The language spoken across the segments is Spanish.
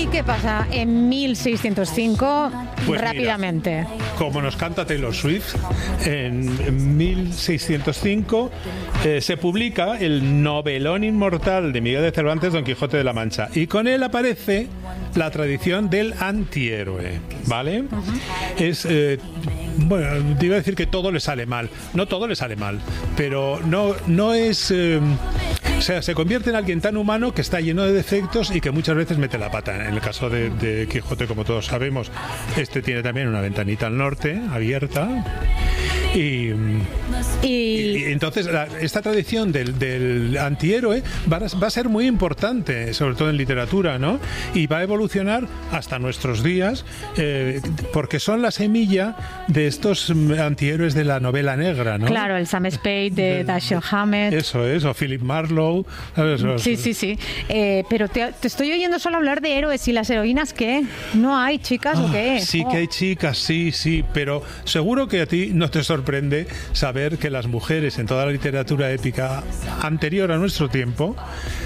¿Y qué pasa en 1605? Pues rápidamente. Mira, como nos canta Taylor Swift, en 1605 se publica el novelón inmortal de Miguel de Cervantes, Don Quijote de la Mancha, y con él aparece la tradición del antihéroe, ¿vale? Es bueno, te iba a decir que todo le sale mal. No todo le sale mal, pero no es... o sea, se convierte en alguien tan humano que está lleno de defectos y que muchas veces mete la pata. En el caso de Quijote, como todos sabemos, este tiene también una ventanita al norte abierta. Y entonces esta tradición del antihéroe va a ser muy importante, sobre todo en literatura, ¿no? Y va a evolucionar hasta nuestros días, porque son la semilla de estos antihéroes de la novela negra, ¿no? Claro, el Sam Spade de Dashiell Hammett. Eso es, o Philip Marlowe. ¿Sabes? Sí. Pero te estoy oyendo solo hablar de héroes. ¿Y las heroínas qué? ¿No hay chicas o qué? Sí que hay chicas, sí, pero seguro que a ti no te sorprende saber que las mujeres en toda la literatura épica anterior a nuestro tiempo,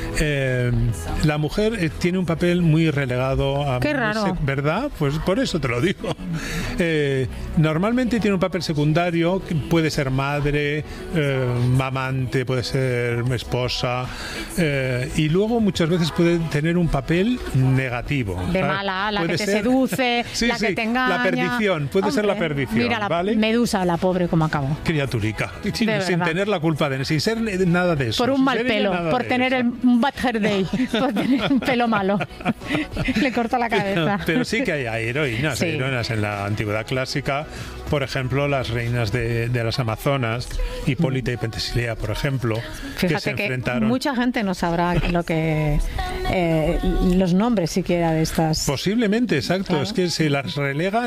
la mujer tiene un papel muy relegado a... Qué raro. ¿Verdad? Pues por eso te lo digo. Normalmente tiene un papel secundario, puede ser madre, mamante, puede ser esposa, y luego muchas veces puede tener un papel negativo. De mala, la puede que te ser, seduce, la que te engaña. La perdición, puede ser la perdición. Mira, ¿vale? Medusa, la pobre, como acabó. Criaturica, sin tener la culpa sin ser nada de eso. Por un mal pelo, por tener un bad hair day, por tener un pelo malo. Le corta la cabeza. Pero sí que hay heroínas, sí. Heroínas en la antigüedad clásica. Por ejemplo, las reinas de las Amazonas, Hipólita y Pentesilea, por ejemplo. Fíjate que se enfrentaron. Mucha gente no sabrá lo que los nombres siquiera de estas. Posiblemente, exacto. Claro. Es que se las relega